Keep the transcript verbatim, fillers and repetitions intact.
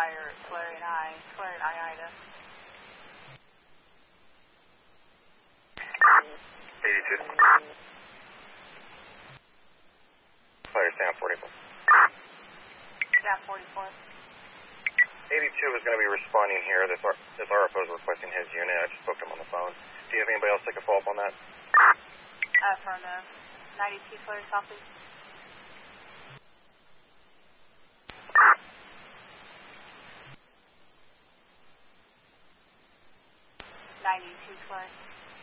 fire at Clarion I, Clarion I, Ida. eighty-two. Fire Stam forty-four. Stam forty-four. eighty-two is going to be responding here. This, R this R F O is requesting his unit. I just spoke to him on the phone. Do you have anybody else that can follow up on that? Affirmative. ninety-two Clarion Southeast. ninety-two Clarion.